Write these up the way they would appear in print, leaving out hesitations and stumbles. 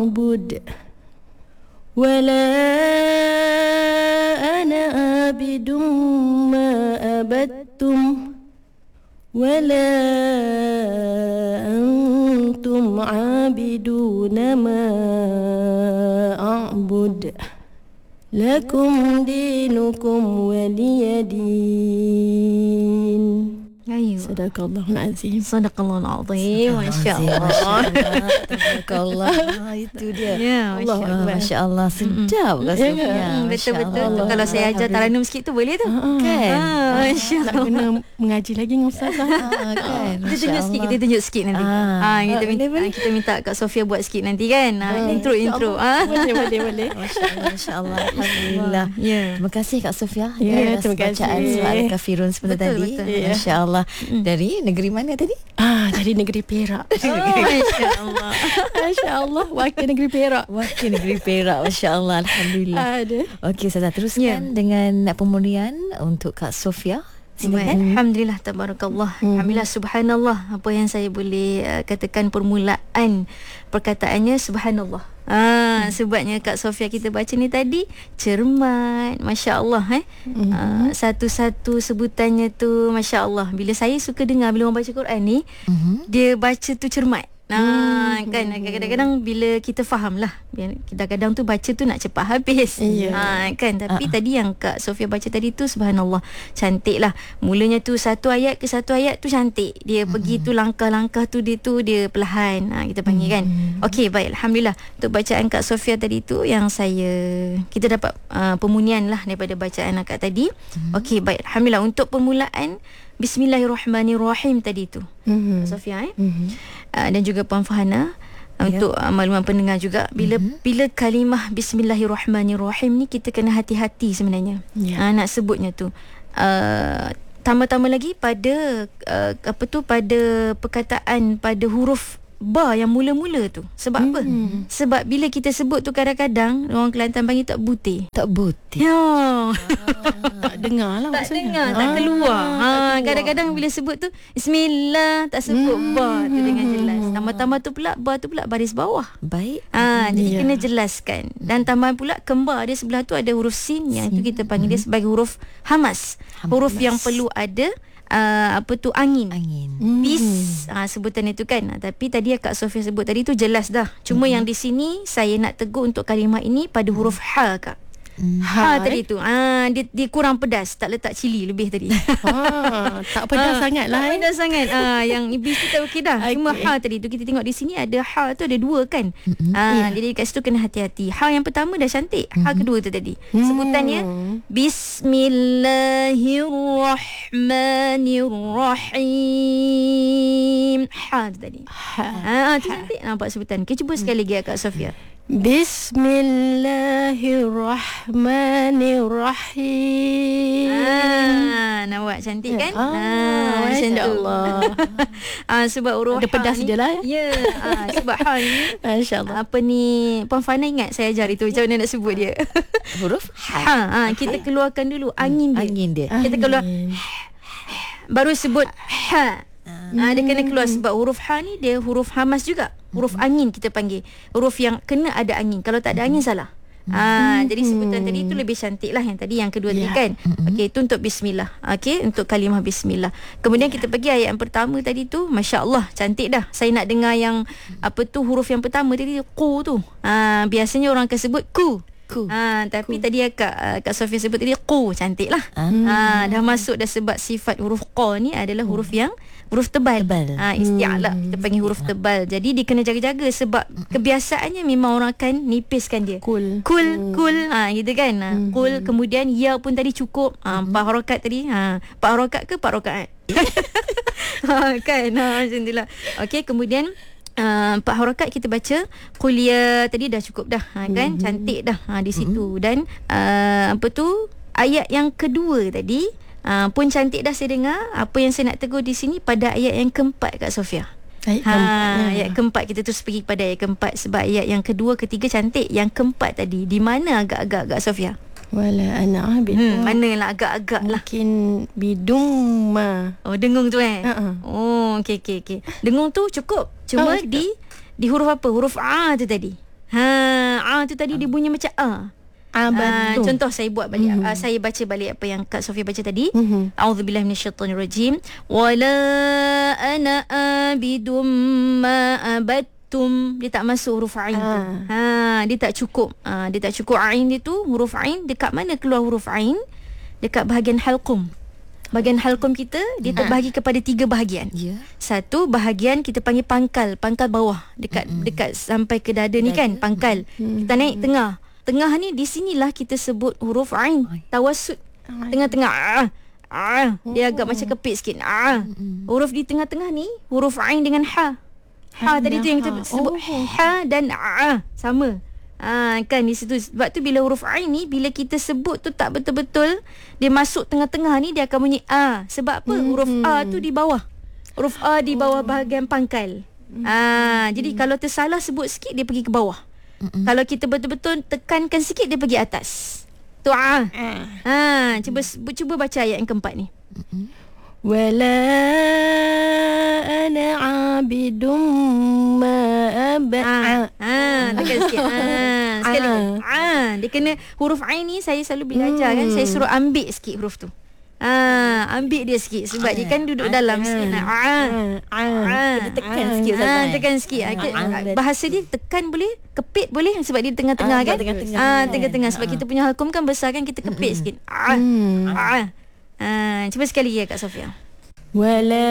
أعبد ولا أنا عابد ما عبدتم ولا أنتم عابدون ما أعبد لكم دينكم ولي دين. Sadaqallahul azim. Sadaqallahul azim. Masya-Allah. Tabarakallah. Itu dia. Ya, masya-Allah. Sedap Kak Sofia. Betul-betul. Kalau saya ajar taranum sikit tu boleh tu. Kan? Nak kena mengaji lagi dengan ustazah. Kan? Kita tunjuk sikit nanti. Kita minta Kak Sofia buat sikit nanti kan. Intro. Boleh. Masya-Allah. Alhamdulillah. Ya. Terima kasih Kak Sofia. Terima kasih. Bacaan suara Kafirun sebentar tadi. Masya-Allah. Dari negeri mana tadi? Dari negeri Perak. Masya-Allah. Masya-Allah. Wakil negeri Perak. Masya-Allah. Alhamdulillah. Okey, saya teruskan dengan pemulihan untuk Kak Sofia. Alhamdulillah, tabarakallah. Alhamdulillah, subhanallah. Apa yang saya boleh katakan permulaan perkataannya subhanallah. Sebabnya Kak Sofia kita baca ni tadi cermat, masya-Allah. Satu-satu sebutannya tu masya-Allah. Bila saya suka dengar bila orang baca Quran ni, dia baca tu cermat. Kan kadang-kadang bila kita faham lah, kadang-kadang tu baca tu nak cepat habis. Kan, tapi tadi yang Kak Sofia baca tadi tu subhanallah, cantik lah. Mulanya tu satu ayat ke satu ayat tu cantik. Dia pergi tu langkah-langkah tu dia perlahan, kita panggil kan. Okey, baik, alhamdulillah. Untuk bacaan Kak Sofia tadi tu yang kita dapat pemunian lah daripada bacaan akak tadi. Okey, baik, alhamdulillah. Untuk permulaan Bismillahirrahmanirrahim tadi tu, Kak Sofia dan juga Puan Fahana, untuk makluman pendengar juga, bila kalimah Bismillahirrahmanirrahim ni kita kena hati-hati sebenarnya nak sebutnya tu. Tambah-tambah lagi pada pada perkataan pada huruf ba yang mula-mula tu. Sebab apa? Sebab bila kita sebut tu kadang-kadang orang Kelantan panggil tak butir. Tak dengar lah maksudnya. Tak keluar. Kadang-kadang bila sebut tu Bismillah, tak sebut ba tu dengan jelas. Tambah-tambah tu pula ba tu pula baris bawah. Baik. Jadi kena jelaskan. Dan tambahan pula kembar dia sebelah tu ada huruf sin, yang itu kita panggil dia sebagai huruf hamas. Huruf yang perlu ada angin. Bis sebutan itu kan. Tapi tadi Kak Sofia sebut tadi tu jelas dah. Cuma yang di sini saya nak tegur untuk kalimah ini pada huruf ha, Kak. Tadi tu dia kurang pedas, tak letak cili lebih tadi. Tak pedas sangat lah. Tak pedas sangat. Yang iblis tu tak okey dah. Cuma ha tadi tu kita tengok di sini ada ha tu ada dua kan. Jadi kat situ kena hati-hati. Ha yang pertama dah cantik. Ha kedua tu tadi sebutannya Bismillahirrahmanirrahim. Ha tu tadi. Cantik nampak sebutan. Kita cuba sekali lagi Kak Sofia. Bismillahirrahmanirrahim. Nampak cantik kan? Masya-Allah. Sebab huruf ada pedas je lah. Ya. Sebab ha ni masya-Allah. Apa ni, Puan Fana ingat saya ajar itu macam mana nak sebut dia? Huruf ha. Kita keluarkan dulu angin dia. Kita keluar baru sebut ha. Dia kena keluar sebab huruf ha ni dia huruf hamas juga. Huruf angin kita panggil. Huruf yang kena ada angin. Kalau tak ada angin salah. Jadi sebutan tadi tu lebih cantik lah yang tadi, yang kedua tadi kan. Okey, itu untuk bismillah. Okey, untuk kalimah bismillah. Kemudian kita pergi ayat yang pertama tadi tu, masya-Allah, cantik dah. Saya nak dengar yang huruf yang pertama tadi, ku tu. Biasanya orang akan sebut ku. Tapi tadi Kak Sofia sebut tadi ku, cantik lah. Dah masuk dah, sebab sifat huruf qa ni adalah huruf yang huruf tebal. Isti'la kita panggil huruf tebal. Jadi dia kena jaga-jaga sebab kebiasaannya memang orang akan nipiskan dia. Kul gitu kan. Kul, kemudian ya pun tadi cukup 4 harakat tadi. 4 harakat ke 4 rakaat? Kan macam itulah. Okey, kemudian 4 harakat kita baca kuliah tadi dah cukup dah kan, cantik dah di situ. Dan ayat yang kedua tadi pun cantik dah saya dengar. Apa yang saya nak tegur di sini pada ayat yang keempat Kak Sofia. Ayat keempat, kita terus pergi pada ayat keempat. Sebab ayat yang kedua, ketiga cantik. Yang keempat tadi di mana agak-agak Kak Sofia? Wala ana abid. Manalah agak-agak lah. Mungkin bidung ma. Oh, dengung tu Oh, okey. Dengung tu cukup. Cuma di huruf apa? Huruf a tu tadi. tu tadi dia bunyi macam Betul. Contoh saya buat balik, saya baca balik apa yang Kak Sofia baca tadi. A'udzubillahi minasyaitonirrajim. Wala ana abidum ma abattum. Dia tak masuk huruf ain tu. Dia tak cukup. Dia tak cukup ain dia tu. Huruf ain dekat mana keluar huruf ain? Dekat bahagian halqum. Bahagian halqum kita dia terbahagi kepada 3 bahagian. Satu bahagian kita panggil pangkal bawah, dekat sampai ke dada ni kan, pangkal. Kita naik tengah. Tengah ni di sinilah kita sebut huruf ain. Tawassut. Tengah-tengah. Dia agak macam kepit sikit. Huruf di tengah-tengah ni huruf ain dengan ha. Ha tadi tu yang kita sebut ha dan sama. Kan di situ. Sebab tu bila huruf ain ni bila kita sebut tu tak betul-betul dia masuk tengah-tengah ni, dia akan bunyi sebab apa? Huruf a tu di bawah. Huruf a di bawah bahagian pangkal. Jadi kalau tersalah sebut sikit dia pergi ke bawah. Kalau kita betul-betul tekankan sikit dia pergi atas. Tu cuba baca ayat yang keempat ni. Wala ana abidum ma tekan sikit. Sekali. Dia kena huruf ain ni saya selalu bila ajar kan, saya suruh ambil sikit huruf tu. Ambil dia sikit sebab dia kan duduk dalam sikit. Tekan sikit. Tekan sikit. Bahasa dia tekan boleh, kepit boleh sebab dia tengah-tengah kan. Tengah-tengah sebab kita punya halqum kan besar kan, kita kepit sikit. Cuba sekali ya Kak Sofia. Wala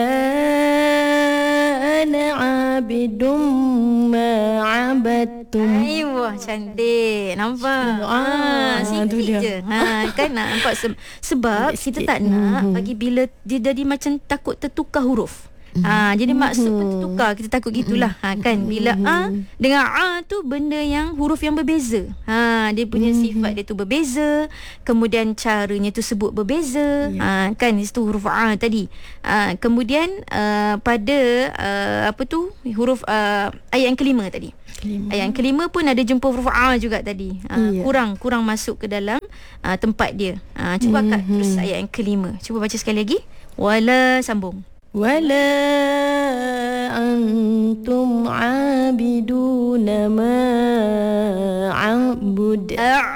ana abidum ma abattum. Wah, cantik. Nampak? Sikit je. Kan nampak sebab kita tak nak bagi bila dia jadi macam takut tertukar huruf. Jadi maksud pun tertukar. Kita takut gitulah. Kan bila dengan tu benda yang huruf yang berbeza. Dia punya sifat dia tu berbeza. Kemudian caranya tu sebut berbeza. Kan itu huruf tadi. Kemudian pada apa tu huruf ayat yang kelima tadi. Ayat yang kelima pun ada jumpa huruf juga tadi. Kurang masuk ke dalam tempat dia. Cuba Kak terus ayat yang kelima. Cuba baca sekali lagi. Wala sambung. Wala antum abiduna ma a'bud.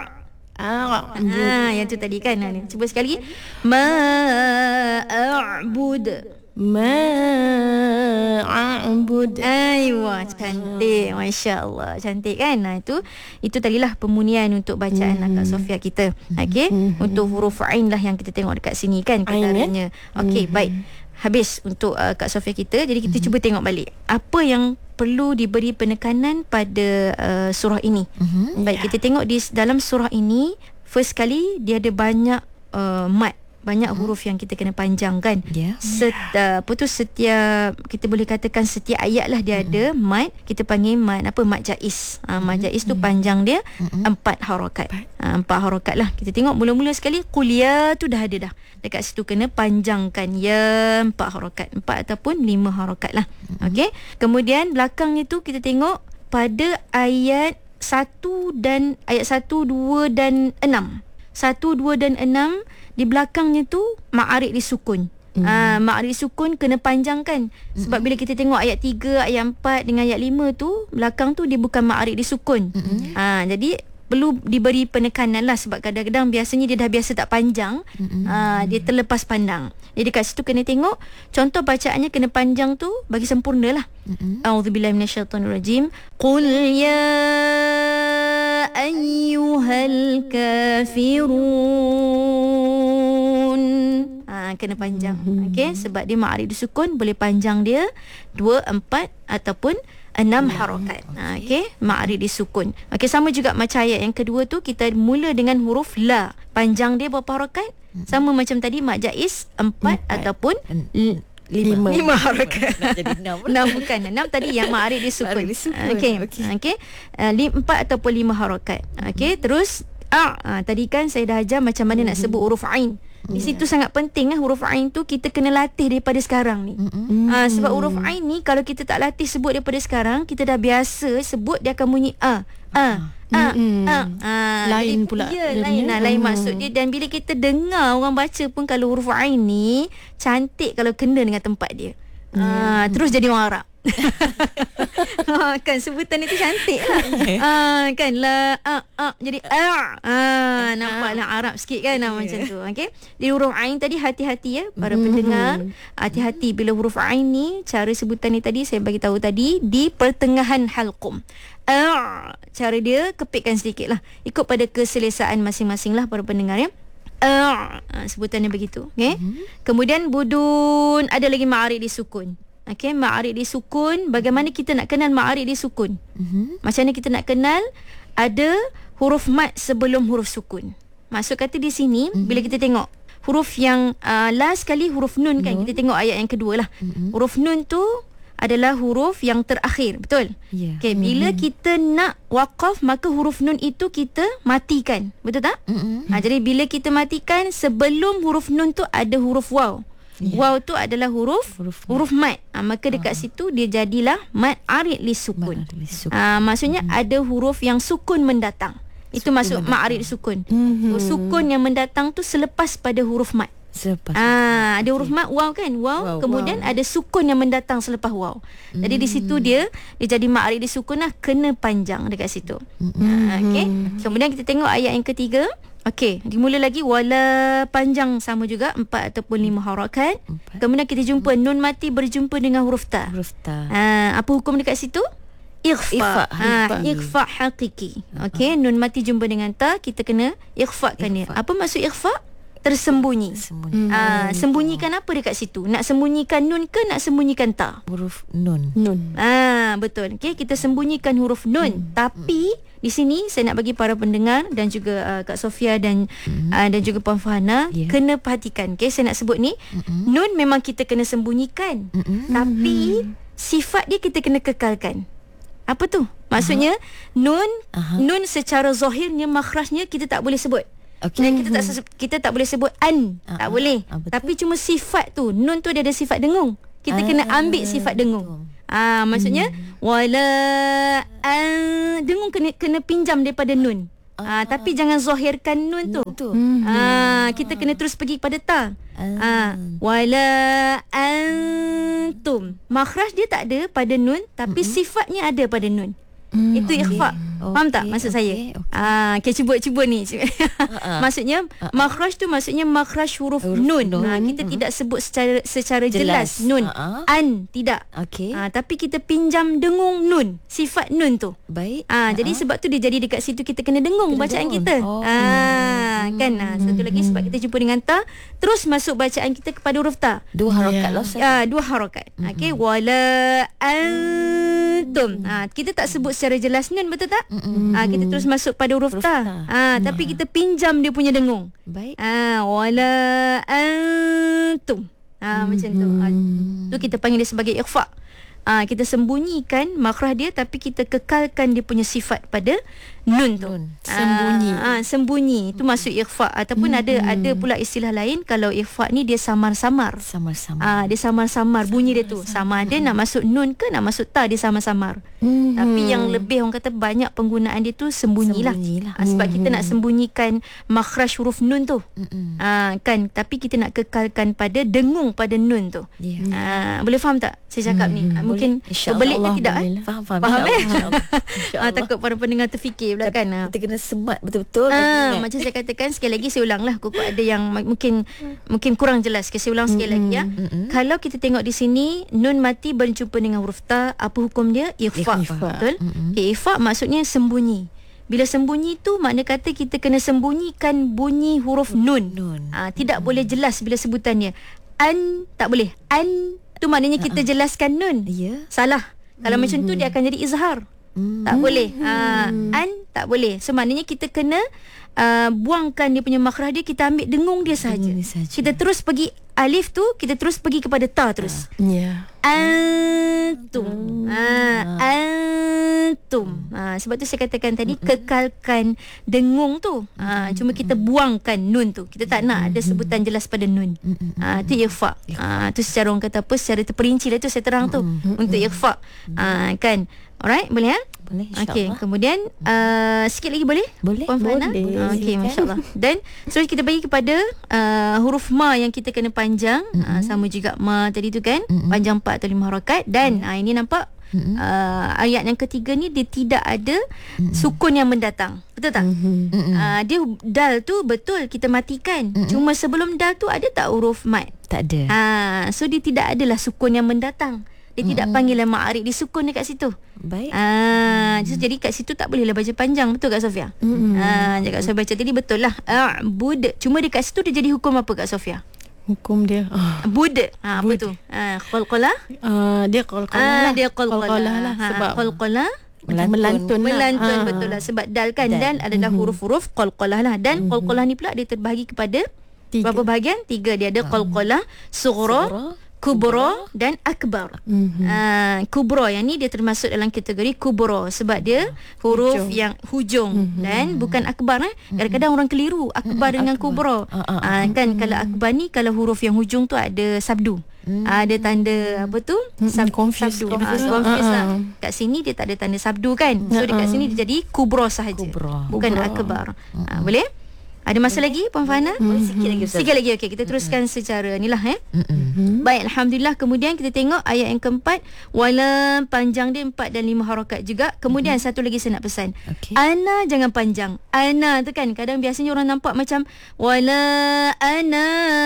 Yang tu tadi kan. Cuba sekali lagi. Ma a'bud. Ma a'bud. Wah, cantik. Masya-Allah. Cantik kan? Itu tadilah pemunian untuk bacaan Kak Sofia kita. Okey. Untuk huruf ain lah yang kita tengok dekat sini kan ketaranya. Okey, baik. Habis untuk Kak Sofia kita. Jadi kita cuba tengok balik apa yang perlu diberi penekanan pada surah ini. Baik, kita tengok di dalam surah ini, first kali dia ada banyak mat, banyak huruf yang kita kena panjangkan. Setiap kita boleh katakan setiap ayat lah dia ada mat. Kita panggil mat apa? Mat jaiz. Mat jaiz tu panjang dia 4 harakat. 4 harakat lah. Kita tengok mula-mula sekali qul ya tu dah ada dah. Dekat situ kena panjangkan ya 4 harakat, 4 ataupun 5 harakat lah. Okey. Kemudian belakangnya tu kita tengok pada ayat 1 dan ayat 1, 2 dan 6. 1, 2 dan 6 di belakangnya tu ma'arid disukun. Ma'arid disukun kena panjangkan. Sebab bila kita tengok ayat 3, ayat 4 dengan ayat 5 tu, belakang tu dia bukan ma'arid disukun. Jadi perlu diberi penekanan lah sebab kadang-kadang biasanya dia dah biasa tak panjang. Dia terlepas pandang. Jadi kat situ kena tengok contoh bacaannya kena panjang tu bagi sempurna lah. A'udzubillahi minasyaitonirrajim. Qul ya ayyuhal kafirun. Kena panjang. Okey, sebab dia ma'arid disukun, boleh panjang dia 2, 4 ataupun 6 harakat. Okey, ma'arid disukun. Okey, sama juga macam ayat yang kedua tu, kita mula dengan huruf la. Panjang dia berapa harakat? Sama macam tadi mat jaiz 4 ataupun 5 harakat. Nak jadi 6 bukan 6 tadi yang ma'arid disukun. Okey. 4 ataupun 5 harakat. Okey, terus tadi kan saya dah ajar macam mana nak sebut huruf ain. Di situ sangat penting huruf ain tu kita kena latih daripada sekarang ni. Sebab huruf ain ni kalau kita tak latih sebut daripada sekarang, kita dah biasa sebut dia akan bunyi lain pula. Ya, lain maksud dia. Dan bila kita dengar orang baca pun, kalau huruf ain ni cantik kalau kena dengan tempat dia. Terus jadi orang Arab. Kan sebutan itu cantik lah. Kan la jadi nampaklah Arab sikit kan, macam tu. Okey. Di huruf ain tadi hati-hati ya para pendengar. Hati-hati bila huruf ain ni, cara sebutan ni tadi saya bagi tahu tadi di pertengahan halqum. Cara dia kepitkan sedikit lah, ikut pada keselesaan masing-masing lah para pendengar ya. Sebutannya begitu. Okay? Kemudian budun, ada lagi ma'arid disukun. Okay, ma'arid disukun. Bagaimana kita nak kenal ma'arid disukun? Macam mana kita nak kenal ada huruf mat sebelum huruf sukun? Maksud kata di sini, bila kita tengok huruf yang last kali huruf nun kan, kita tengok ayat yang kedua lah. Huruf nun tu adalah huruf yang terakhir, betul? Okay, bila kita nak waqaf, maka huruf nun itu kita matikan, betul tak? Jadi bila kita matikan, sebelum huruf nun tu ada huruf waw. Waw tu adalah huruf mat. Maka dekat situ dia jadilah mat arid li sukun. Maksudnya ada huruf yang sukun mendatang. Itu masuk ma'arid sukun. Sukun yang mendatang tu selepas pada huruf mat. Ada huruf mat waw kan, waw, kemudian ada sukun yang mendatang selepas waw. Jadi di situ dia jadi ma'arid disukun lah, kena panjang dekat situ. Okey. Kemudian kita tengok ayat yang ketiga. Okey, dimula lagi wala panjang sama juga 4 ataupun 5 harakat. Kemudian kita jumpa nun mati berjumpa dengan huruf ta. Apa hukum dekat situ? Ikhfa. Ikhfa hakiki. Okey, nun mati jumpa dengan ta, kita kena ikhfakan dia. Apa maksud ikhfa? Tersembunyi. Sembunyikan apa dekat situ? Nak sembunyikan nun ke nak sembunyikan ta? Huruf nun. Betul. Okey, kita sembunyikan huruf nun. Tapi di sini saya nak bagi para pendengar dan juga Kak Sofia dan juga Puan Fahana kena perhatikan. Okey, saya nak sebut ni, nun memang kita kena sembunyikan. Tapi sifat dia kita kena kekalkan. Apa tu? Maksudnya nun secara zahirnya makhrajnya kita tak boleh sebut. Dan kita tak boleh sebut an, tak boleh. Tapi cuma sifat tu, nun tu dia ada sifat dengung. Kita kena ambil sifat dengung. Maksudnya wala an, dengung kena pinjam daripada nun. Tapi jangan zahirkan nun tu. Kita kena terus pergi pada ta. Wala antum, makhraj dia tak ada pada nun, tapi sifatnya ada pada nun. Itu ikhfa. Faham tak maksud saya? Okay, cuba ni. Maksudnya makhraj tu maksudnya makhraj huruf nun. Kita tidak sebut secara jelas nun. An tidak. Tapi kita pinjam dengung nun, sifat nun tu. Baik. Jadi sebab tu dia jadi dekat situ kita kena dengung bacaan kita. Kan. Satu lagi sebab kita jumpa dengan ta, terus masuk bacaan kita kepada huruf ta. 2 harakat lah. 2 harakat. Okey, wala antum. Kita tak sebut secara jelas nun, betul tak? Kita terus masuk pada huruf ta. Tapi kita pinjam dia punya dengung. Baik. Wala antum. Macam tu. Tu kita panggil dia sebagai ikhfa. Kita sembunyikan makhraj dia, tapi kita kekalkan dia punya sifat pada nun tu. Sembunyi. Itu masuk ikhfa. Ataupun ada pula istilah lain, kalau ikhfa ni dia samar-samar. Dia samar-samar bunyi dia tu. Sama ada nak masuk nun ke nak masuk ta, dia samar-samar. Tapi yang lebih orang kata banyak penggunaan dia tu sembunyilah. Sebab kita nak sembunyikan makhraj huruf nun tu. Kan, tapi kita nak kekalkan pada dengung pada nun tu. Boleh faham tak saya cakap ni? Mungkin berbelit ke tidak? Faham takut para pendengar terfikir pula kan. Kita kena semat betul-betul. Macam saya katakan, sekali lagi saya ulang lah, kok ada yang mungkin kurang jelas. Saya ulang sekali lagi ya. Kalau kita tengok di sini, nun mati berjumpa dengan huruf ta, apa hukum dia? Ikhfa. Betul? Ikhfa maksudnya sembunyi. Bila sembunyi tu makna kata kita kena sembunyikan bunyi huruf nun. Tidak boleh jelas bila sebutannya. An tak boleh. An tu maknanya kita jelaskan nun. Salah. Kalau macam tu dia akan jadi izhar. Tak boleh. An tak boleh. So maknanya kita kena buangkan dia punya makhraj dia, kita ambil dengung dia sahaja. Kita terus pergi alif tu, kita terus pergi kepada ta terus. Antum. Antum. Sebab tu saya katakan tadi, kekalkan dengung tu. Cuma kita buangkan nun tu. Kita tak nak ada sebutan jelas pada nun. Itu ikhfa. Tu secara orang kata apa, secara terperinci lah tu saya terang tu. Untuk ikhfa. Kan. Alright, boleh ya? Boleh, insyaAllah. Okey, kemudian sikit lagi boleh? Boleh. Puan Fana? Boleh. Okey, masya-Allah. Dan terus kita bagi kepada huruf ma yang kita kena panjang, sama juga ma tadi tu kan, panjang 4 atau 5 harakat dan ini nampak ayat yang ketiga ni dia tidak ada sukun yang mendatang. Betul tak? Dia dal tu betul kita matikan. Cuma sebelum dal tu ada tak huruf mat? Tak ada. So dia tidak adalah sukun yang mendatang. Dia tidak panggil ma'arif, dia sukun dekat situ. Baik. Jadi kat situ tak bolehlah baca panjang. Betul Kak Sofia? Kak Sofia baca tadi betul lah. Bud. Cuma dekat situ dia jadi hukum apa Kak Sofia? Hukum dia Bud. Apa tu? Qalqalah. dia qalqalah lah. Dia qalqalah lah. Sebab qalqalah melantun betul lah. Sebab dal kan, dal adalah huruf-huruf qalqalah lah. Dan qalqalah ni pula dia terbahagi kepada 3. berapa bahagian? 3. Dia ada qalqalah, sughra, kubra dan akbar. Kubra yang ni dia termasuk dalam kategori kubra sebab dia huruf yang hujung dan bukan akbar. Kadang-kadang orang keliru akbar dengan kubra. Kan kalau akbar ni, kalau huruf yang hujung tu ada sabdu. Ada tanda apa tu? Confuse. Sabdu. Confuse lah. Kat sini dia tak ada tanda sabdu kan. So dekat sini dia jadi kubra sahaja. Bukan akbar. Boleh? Ada masa lagi Puan Fana? Sikit lagi Ustaz. Sikit lagi. Okey, kita teruskan secara ni lah Baik, alhamdulillah. Kemudian kita tengok ayat yang keempat, wala panjang dia 4 dan 5 harakat juga. Kemudian satu lagi saya nak pesan. Ana jangan panjang. Ana tu kan kadang biasanya orang nampak macam wala ana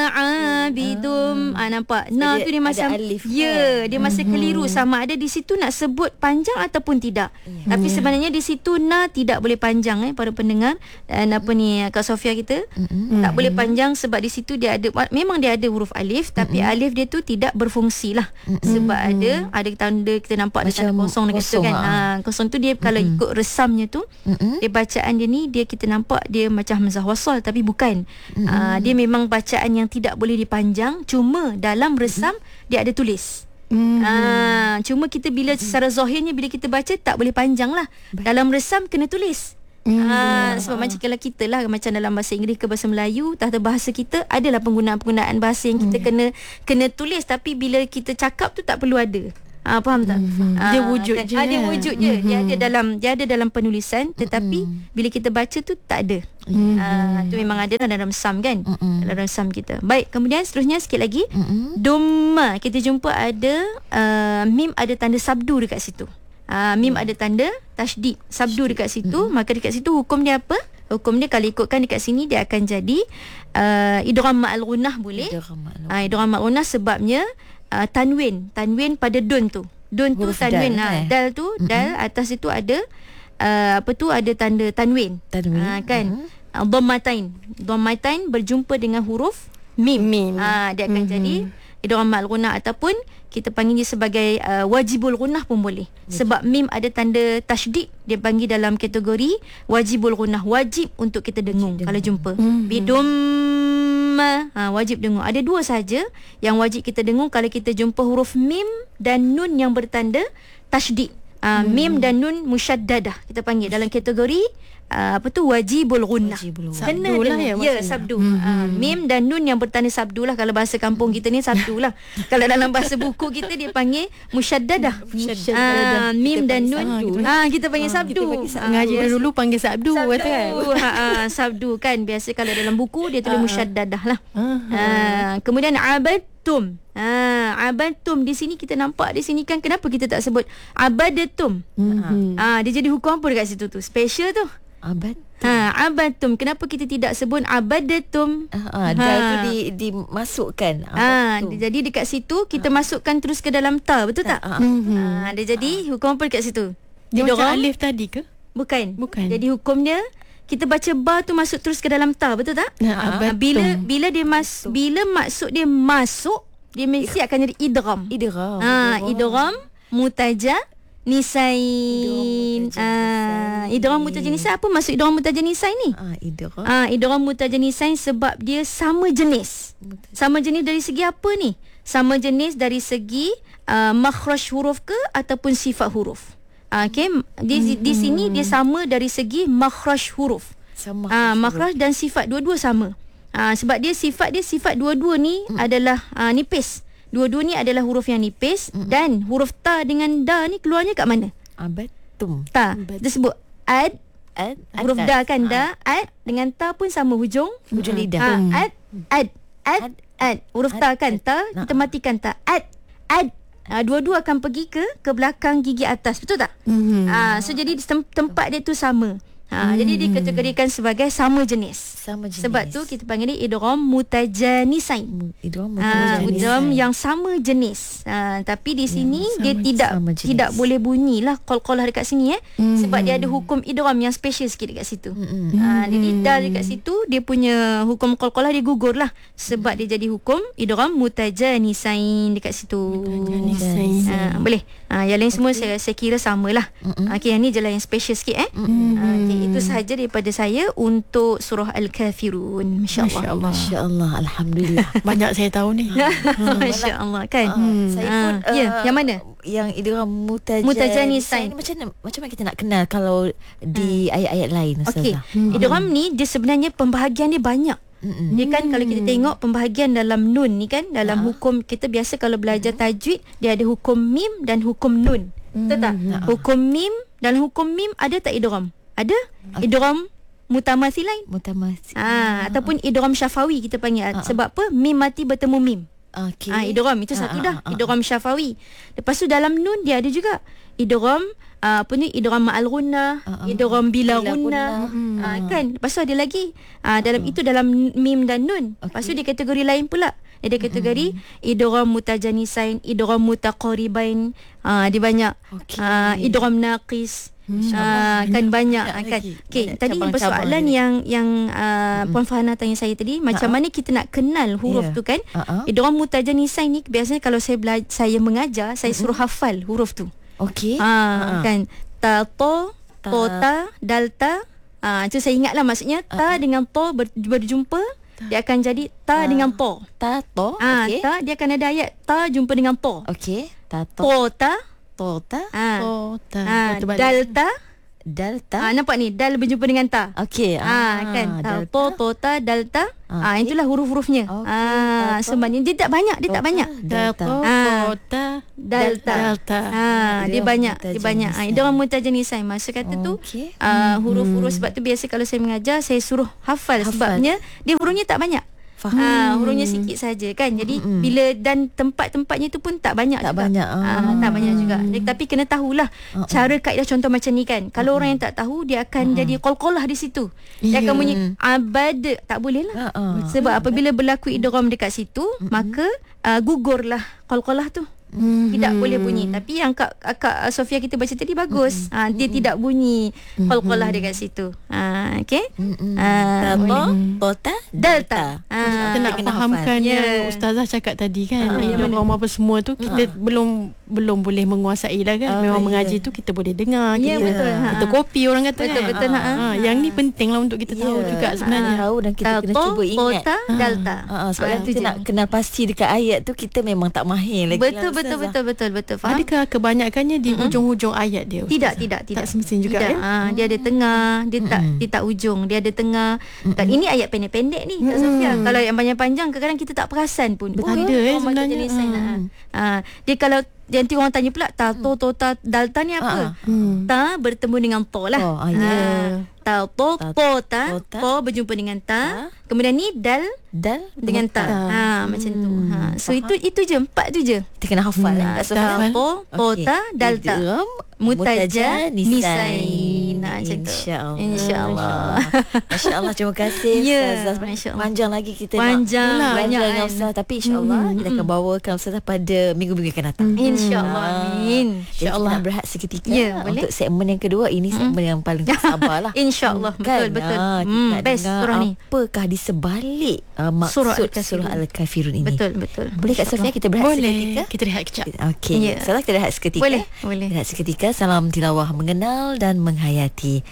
abidum. Nampak. Na tu dia macam alif, dia masih keliru sama ada di situ nak sebut panjang ataupun tidak. Tapi sebenarnya di situ na tidak boleh panjang para pendengar. Dan apa ni Kak Sofia kita tak boleh panjang sebab di situ dia ada, memang dia ada huruf alif tapi alif dia tu tidak berfungsi lah sebab ada tanda kita nampak ada tanda kosong dekat situ kan. Kosong tu dia kalau ikut resamnya tu dia bacaan dia ni dia kita nampak dia macam hamzah wasal tapi bukan. Dia memang bacaan yang tidak boleh dipanjang, cuma dalam resam dia ada tulis. Cuma kita bila secara zahirnya bila kita baca tak boleh panjang lah. Dalam resam kena tulis. Sebab macam kalau kita lah macam dalam bahasa Inggeris ke bahasa Melayu, tata bahasa kita adalah penggunaan bahasa yang kita kena tulis, tapi bila kita cakap tu tak perlu ada. Faham tak? Dia wujud kan? je. Dia wujud je. Dia ada dalam penulisan, tetapi bila kita baca tu tak ada. Tu memang ada dalam sam kan? Dalam sam kita. Baik, kemudian seterusnya sikit lagi. Dumma, kita jumpa ada mim ada tanda sabdu dekat situ. Mim ada tanda tasydid sabdu dekat situ, maka dekat situ hukum dia apa? Hukum dia kalau ikutkan dekat sini dia akan jadi idgham ma'al ghunnah boleh. Idgham ma'al ghunnah sebabnya tanwin pada dun tu. Dun tu tanwin dal tu dal atas itu ada ada tanda tanwin. Kan? Dhammatain berjumpa dengan huruf mim. Dia akan jadi idgham ma'al ghunnah ataupun kita panggil dia sebagai wajibul ghunnah pun boleh. Sebab mim ada tanda tasydid, dia panggil dalam kategori wajibul ghunnah, wajib untuk kita dengung kalau jumpa. Bidum wajib dengung. Ada 2 saja yang wajib kita dengung kalau kita jumpa huruf mim dan nun yang bertanda tasydid. Mim dan nun musyaddadah kita panggil dalam kategori wajibul ghunnah. Kena lah ya sabdu. Mim dan nun yang bertanda sabdu lah. Kalau bahasa kampung kita ni sabdu lah. Kalau dalam bahasa buku kita dia panggil musyaddadah. Mim dan nun kita panggil sabdu. Ngaji dulu panggil sabdu kan. Sabdu kan biasa kalau dalam buku dia tulis musyaddadah lah. Kemudian abadtum. Abadtum di sini kita nampak di sini kan kenapa kita tak sebut abadatum. Dia jadi hukum apa dekat situ tu? Special tu. Abadtum. Kenapa kita tidak sebut abadatum? Dal tu dimasukkan. Jadi dekat situ kita masukkan terus ke dalam ta, betul tak? Dia jadi hukum apa dekat situ? Dia macam alif tadi ke? Bukan. Jadi hukum dia kita baca ba tu masuk terus ke dalam ta, betul tak? Bila dia bila maksud dia masuk, dia mesti akan jadi idgham. Idgham mutaja nisain. Idgham mutajannisain. Apa maksud idgham mutajannisain ni? Idgham mutajannisain sebab dia sama jenis. Sama jenis dari segi apa ni? Sama jenis dari segi makhraj huruf ke ataupun sifat huruf. Di sini dia sama dari segi makhraj huruf. Makhraj dan sifat dua-dua sama. Sebab dia sifat dua-dua ni adalah nipis. Dua-dua ni adalah huruf yang nipis dan huruf ta dengan da ni keluarnya kat mana? Abatum. Ta. Kita sebut ad. Huruf da kan, da. Ad dengan ta pun sama hujung. Hujung lidah. Ad. Huruf ta kan, ta. Kita matikan ta. Ad. Dua-dua akan pergi ke belakang gigi atas. Betul tak? So jadi tempat dia tu sama. Jadi dikategorikan sebagai sama jenis. Sebab tu kita panggil dia idgham mutajanisain. Idgham yang sama jenis. Tapi di sini dia tidak boleh bunyilah qalqalah dekat sini sebab dia ada hukum idgham yang special sikit dekat situ. Jadi dal dekat situ dia punya hukum qalqalah dia gugur lah sebab dia jadi hukum idgham mutajanisain dekat situ. Boleh. Yang lain semua saya kira samalah. Okey, yang ni je lah yang special sikit okay, itu sahaja daripada saya untuk surah Al-Kafirun. Masya-Allah. Masya-Allah. Alhamdulillah. Banyak saya tahu ni. Masya-Allah kan. Saya pun yang mana? Yang idgham mutajanisain. Macam mana kita nak kenal kalau di ayat-ayat lain, Ustazah? Okey. Idgham ni dia sebenarnya pembahagian dia banyak. Dia kan kalau kita tengok pembahagian dalam nun ni kan, dalam hukum kita biasa kalau belajar tajwid dia ada hukum mim dan hukum nun. Betul tak? Hukum mim dan hukum mim ada tak idgham? Ada. Idgham mutamathilain. Ataupun idgham syafawi kita panggil. Sebab apa? Mim mati bertemu mim. Idgham itu satu dah. Idgham syafawi. Lepas tu dalam nun dia ada juga idgham idgham ma'al gunnah, idgham bila gunnah. Kan? Lepas tu ada lagi dalam itu dalam mim dan nun. Lepas tu dia kategori lain pula. Ada kategori idgham mutajanisain, idgham mutaqaribain. Dia banyak. Idgham naqis. Kan banyak kan. Okey, tadi persoalan yang Puan Farhana tanya saya tadi, macam mana kita nak kenal huruf tu kan? Idgham mutajanisain ni biasanya kalau saya mengajar, saya suruh hafal huruf tu. Okey. Kan ta to ta dal ta. Itu saya ingatlah maksudnya ta dengan to berjumpa, dia akan jadi ta dengan to. Ta to. Okey. Ta dia akan ada ayat ta jumpa dengan to. Okey. Ta to. Tota. Dalta. Nampak ni, dal berjumpa dengan ta. Okey. Kan. Tota, dalta. Itulah huruf-hurufnya. Sebenarnya dia tak banyak, Tota, dalta. Dia banyak. Dia orang mutajanisain. Maksud kata tu huruf-huruf, sebab tu biasa kalau saya mengajar saya suruh hafal. Sebabnya dia hurufnya tak banyak. Hurufnya sikit saja kan. Jadi bila dan tempat-tempatnya tu pun tak banyak. Tak banyak juga. Tapi kena tahulah cara kaedah contoh macam ni kan. Kalau orang yang tak tahu, dia akan jadi qalqalah di situ. Dia akan bunyi abad, tak boleh lah. Sebab apabila berlaku idgham dekat situ, maka gugurlah qalqalah tu. Tidak boleh bunyi. Tapi yang Kak Sofia kita baca tadi bagus. Dia tidak bunyi qalqalah dekat situ. Okey. Tota, Delta. Kita nak fahamkan yang Ustazah cakap tadi kan, idgham apa semua tu kita belum boleh menguasai lah kan. Memang mengaji tu kita boleh dengar, kita kopi orang kata. Betul. Yang ni penting lah untuk kita tahu juga sebenarnya. Tahu dan kita kena cuba ingat. Delta. Sebab kita nak kenal pasti dekat ayat tu, kita memang tak mahir lagi. Betul. Faham? Adakah kebanyakannya di hujung-hujung ayat dia? Tidak. Tak semestinya juga kan? Dia ada tengah, dia tak ujung, dia ada tengah. Dan ini ayat pendek-pendek ni, Kak Sofia. Kalau yang panjang-panjang kadang-kadang kita tak perasan pun. Ada sebenarnya. Dia kalau nanti orang tanya pula ta dalta ni apa? Ta bertemu dengan to lah. Ta to berjumpa dengan ta. Kemudian ni dal dengan ta. Macam tu. So itu je, 4 tu je. Kita kena hafal ta dalta. Mutajanisain. Macam tu. InsyaAllah. Masya-Allah, terima kasih Ustazah. Panjang lagi kita nak belajar dengan Ustazah, tapi insya-Allah kita akan bawakan Ustazah pada minggu-minggu akan datang. InsyaAllah. Amin. InsyaAllah. Nak berehat seketika untuk segmen yang kedua. Ini segmen yang paling sabarlah. InsyaAllah. Betul. Best surah ni. Apakah di sebalik maksud surah Al-Kafirun ini? Betul. Boleh Kak Sofia kita berehat seketika? Kita rehat kejap. Okey. Ustazah, kita rehat seketika. Boleh. Rehat seketika. Salam tilawah mengenal dan menghayati.